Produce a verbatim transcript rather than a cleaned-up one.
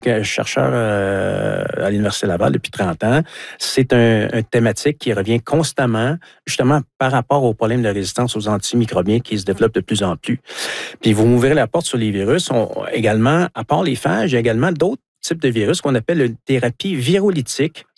chercheur euh, à l'Université Laval depuis trente ans. C'est un, un thématique qui revient constamment, justement par rapport au problème de résistance aux antimicrobiens qui se développe de plus en plus. Puis vous m'ouvrez la porte sur les virus. On, également, à part les phages, il y a également d'autres types de virus qu'on appelle une thérapie virolytique.